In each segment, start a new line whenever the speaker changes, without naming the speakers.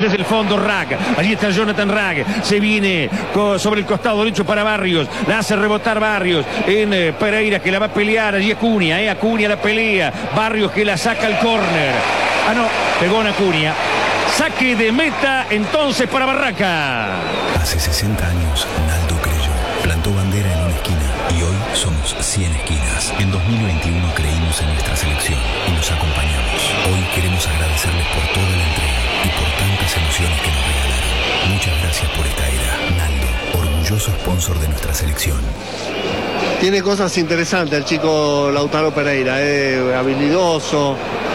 desde el fondo Rag. Allí está Jonathan Rag. Se viene sobre el costado derecho para Barrios. La hace rebotar Barrios en Pereira, que la va a pelear. Allí Acuña, Acuña la pelea. Barrios que la saca al córner. Ah, no, pegó en Acuña. Saque de meta entonces para Barraca.
Hace 60 años, Naldo creyó. Plantó bandera en una esquina y hoy somos 100 esquinas. En 2021 creímos en nuestra selección y nos acompañamos. Hoy queremos agradecerles por toda la entrega y por tantas emociones que nos regalaron. Muchas gracias por esta era. Naldo, orgulloso sponsor de nuestra selección.
Tiene cosas interesantes el chico Lautaro Pereira, habilidoso,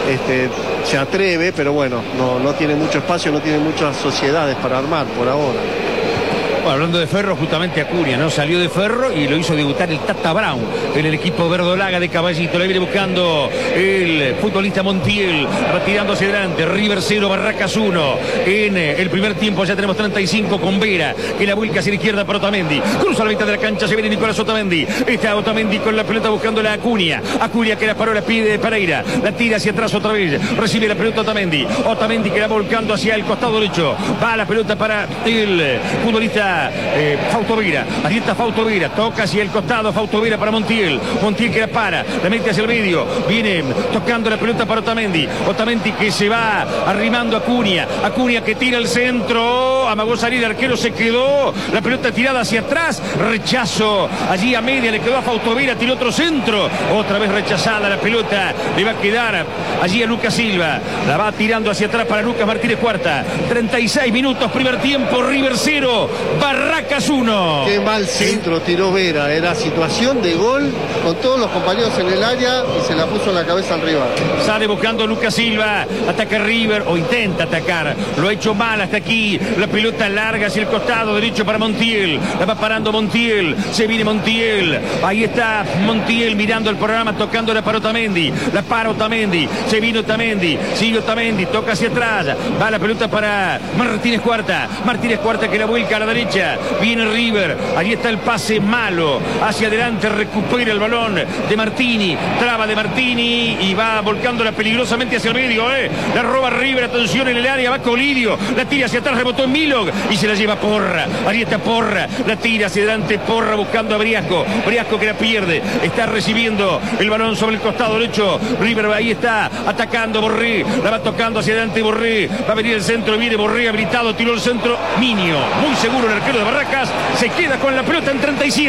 se atreve, pero bueno, no tiene mucho espacio, no tiene muchas sociedades para armar por ahora.
Bueno, hablando de Ferro, justamente Acuña, ¿no? Salió de Ferro y lo hizo debutar el Tata Brown en el equipo verdolaga de Caballito. La viene buscando el futbolista Montiel, retirando hacia adelante. River 0, Barracas 1. En el primer tiempo ya tenemos 35 con Vera, que la vuelca hacia la izquierda para Otamendi. Cruza la mitad de la cancha, se viene Nicolás Otamendi. Está Otamendi con la pelota buscando la Acuña. Acuña que la paró, la pide Pereira. La tira hacia atrás otra vez. Recibe la pelota Otamendi. Otamendi que la va volcando hacia el costado derecho. Va la pelota para el futbolista Fausto Vera. Ahí está Fausto Vera, toca hacia el costado Fausto Vera para Montiel. Montiel que la para, la mete hacia el medio. Viene tocando la pelota para Otamendi. Otamendi que se va arrimando a Acuña. Acuña que tira el centro. Amagó salir, el arquero se quedó. La pelota tirada hacia atrás. Rechazo allí a media, le quedó a Fausto Vera, tiró otro centro. Otra vez rechazada la pelota. Le va a quedar allí a Lucas Silva. La va tirando hacia atrás para Lucas Martínez Cuarta. 36 minutos, primer tiempo. River 0. Barracas 1.
Qué mal centro tiró Vera. Era situación de gol con todos los compañeros en el área y se la puso en la cabeza al rival.
Sale buscando Lucas Silva. Ataca River o intenta atacar. Lo ha hecho mal hasta aquí. La pelota larga hacia el costado derecho para Montiel. La va parando Montiel. Se viene Montiel. Ahí está Montiel mirando el programa, tocándola para Otamendi. La para Otamendi. Se vino Otamendi. Sigue Otamendi. Toca hacia atrás. Va la pelota para Martínez Cuarta. Martínez Cuarta que la vuelca a la derecha. Viene River. Allí está el pase malo. Hacia adelante recupera el balón de Martini. Traba de Martini y va volcándola peligrosamente hacia el medio. La roba River. Atención en el área. Va Colidio. La tira hacia atrás. Rebotó en Milog y se la lleva Porra. Allí está Porra. La tira hacia adelante Porra buscando a Briasco. Briasco que la pierde. Está recibiendo el balón sobre el costado derecho. River ahí está atacando Borré. La va tocando hacia adelante Borré. Va a venir el centro. Viene Borré habilitado. Tiró el centro. Minio. Muy seguro el arquero de Barracas. Se queda con la pelota en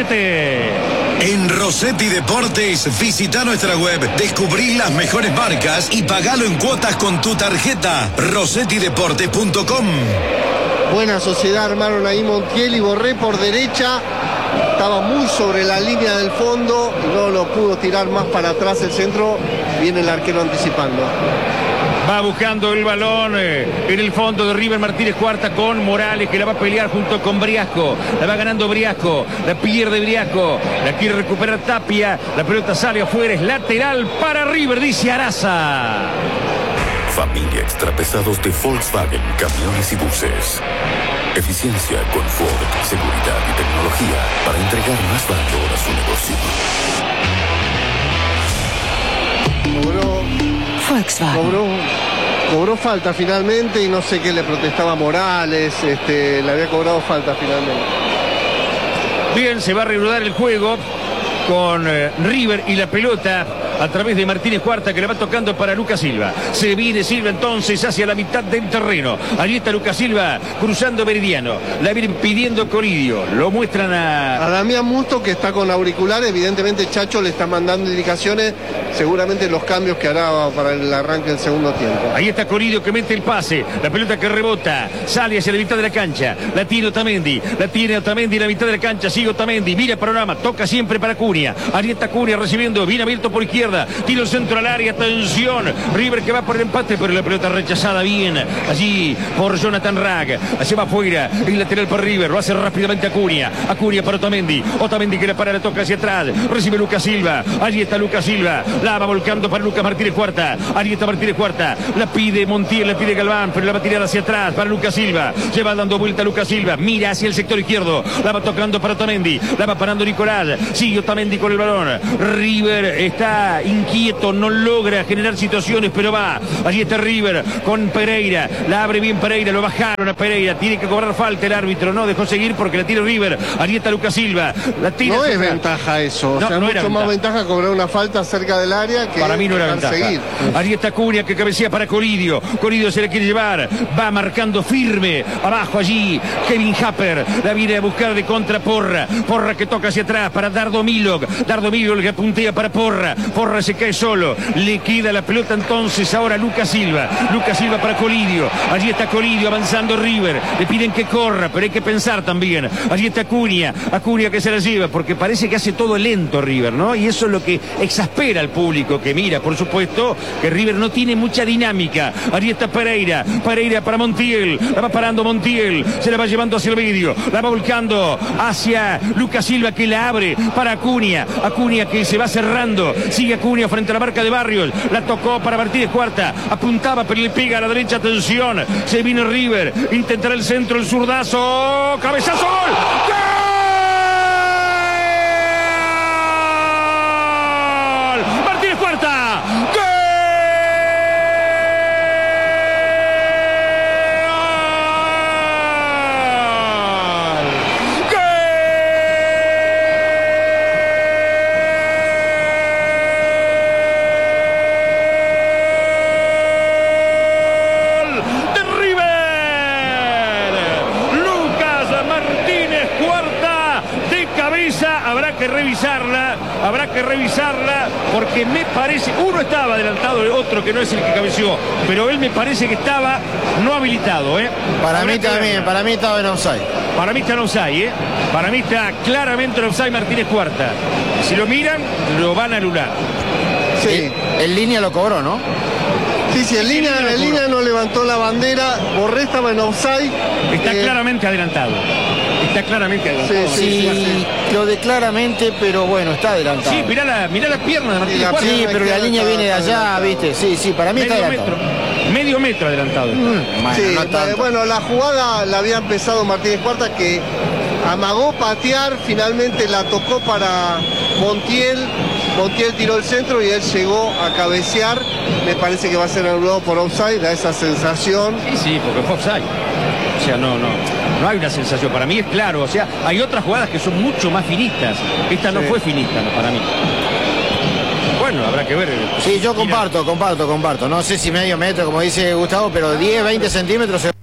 37.
En Rossetti Deportes, visita nuestra web, descubrí las mejores marcas y pagalo en cuotas con tu tarjeta. rossettideportes.com.
Buena sociedad armaron ahí Montiel y Borré por derecha. Estaba muy sobre la línea del fondo. No lo pudo tirar más para atrás el centro. Viene el arquero anticipando.
Va buscando el balón en el fondo de River Martínez Cuarta con Morales que la va a pelear junto con Briasco. La va ganando Briasco, la pierde Briasco, la quiere recuperar Tapia. La pelota sale afuera, es lateral para River, dice Araza.
Familia extrapesados de Volkswagen, camiones y buses. Eficiencia, confort, seguridad y tecnología para entregar más valor a su negocio.
Cobró falta finalmente y no sé qué le protestaba Morales, le había cobrado falta finalmente.
Bien, se va a reanudar el juego con River y la pelota a través de Martínez Cuarta que le va tocando para Lucas Silva. Se viene Silva entonces hacia la mitad del terreno. Allí está Lucas Silva cruzando Meridiano. La viene pidiendo Colidio. Lo muestran a
Damián Musto que está con auriculares. Evidentemente Chacho le está mandando indicaciones. Seguramente los cambios que hará para el arranque del segundo tiempo.
Ahí está Colidio que mete el pase. La pelota que rebota. Sale hacia la mitad de la cancha. La tiene Otamendi. La tiene Otamendi en la mitad de la cancha. Sigue Otamendi. Mira el panorama. Toca siempre para Acuña. Ahí está Acuña recibiendo. Bien abierto por izquierda. Tiro el centro al área. Atención. River que va por el empate, pero la pelota rechazada bien. Allí por Jonathan Rag. Se va afuera. El lateral para River. Lo hace rápidamente Acuña. Acuña para Otamendi. Otamendi que la para, la toca hacia atrás. Recibe Lucas Silva. Allí está Lucas Silva. La va volcando para Lucas Martínez Cuarta. Allí está Martínez Cuarta. La pide Montiel, la pide Galván, pero la va a tirar hacia atrás para Lucas Silva. Se va dando vuelta Lucas Silva. Mira hacia el sector izquierdo. La va tocando para Otamendi. La va parando Nicolás. Sigue Otamendi con el balón. River está está inquieto, no logra generar situaciones, pero va. Allí está River con Pereira, la abre bien Pereira, lo bajaron a Pereira, tiene que cobrar falta el árbitro, no dejó seguir porque la tira River. Allí está Lucas Silva, la tira.
No es ventaja eso, o sea, mucho más ventaja cobrar una falta cerca del área que
para mí no era ventaja. Seguir. Allí está Cunha que cabecea para Colidio, Colidio se le quiere llevar, va marcando firme, abajo allí Kevin Happer, la viene a buscar de contra Porra, Porra que toca hacia atrás para Dardo Milog que puntea para Porra, Porra se cae solo, le queda la pelota entonces ahora Lucas Silva para Colidio, allí está Colidio avanzando River, le piden que corra, pero hay que pensar también, allí está Cunha que se la lleva, porque parece que hace todo lento River, ¿no? Y eso es lo que exaspera al público que mira, por supuesto, que River no tiene mucha dinámica. Allí está Pereira para Montiel, la va parando Montiel, se la va llevando hacia el medio, la va volcando hacia Lucas Silva que la abre para Acuña que se va cerrando, sigue Acuña frente a la marca de Barrios, la tocó para Martínez Cuarta, apuntaba pero le pega a la derecha, atención, se viene River, intentará el centro, el zurdazo, cabezazo, gol, ¡gol! Martínez Cuarta, ¡gol! Habrá que revisarla porque me parece, uno estaba adelantado, el otro que no es el que cabeció, pero él me parece que estaba no habilitado,
Para mí también, para mí estaba en offside.
Para mí está en offside, Para mí está claramente en offside Martínez Cuarta. Si lo miran, lo van a anular.
Sí. En línea lo cobró, ¿no?
Sí, en línea no levantó la bandera, Borré estaba en offside.
Está claramente adelantado. Está claramente adelantado.
Sí, lo de claramente, pero bueno, está adelantado.
Sí, mirá la pierna de Martínez Cuarta.
Sí, pero la línea viene de allá, ¿viste? Sí, para mí está adelantado.
Medio metro adelantado.
Bueno, la jugada la había empezado Martínez Cuarta, que amagó patear, finalmente la tocó para Montiel tiró el centro y él llegó a cabecear. Me parece que va a ser anulado por offside, da esa sensación.
Sí, porque fue offside. O sea, no hay una sensación. Para mí es claro. O sea, hay otras jugadas que son mucho más finitas. Esta no fue finita, para mí. Bueno, habrá que ver.
Sí, yo comparto. No sé si medio metro, como dice Gustavo, pero 10, 20 centímetros.